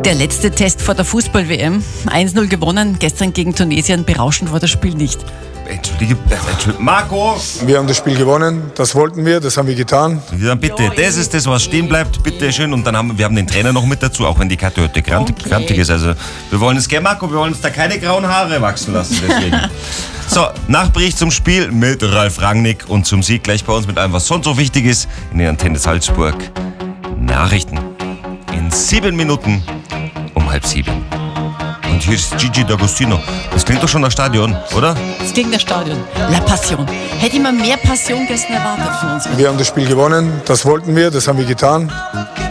Der letzte Test vor der Fußball-WM. 1-0 gewonnen, gestern gegen Tunesien. Berauschend war das Spiel nicht. Entschuldige, Marco! Wir haben das Spiel gewonnen, das wollten wir, das haben wir getan. Ja, bitte, das ist das, was stehen bleibt, bitte schön. Und dann haben wir den Trainer noch mit dazu, auch wenn die Karte heute grantig ist. Also wir wollen es gerne, Marco, wir wollen uns da keine grauen Haare wachsen lassen, deswegen. So, Nachbericht zum Spiel mit Ralf Rangnick und zum Sieg gleich bei uns mit allem, was sonst so wichtig ist, in den Antenne Salzburg. Nachrichten in 7 Minuten um 6:30. Und hier ist Gigi D'Agostino. Das klingt doch schon nach Stadion, oder? Das klingt nach Stadion. La Passion. Hätte ich mal mehr Passion gestern erwartet von uns. Wir haben das Spiel gewonnen, das wollten wir, das haben wir getan.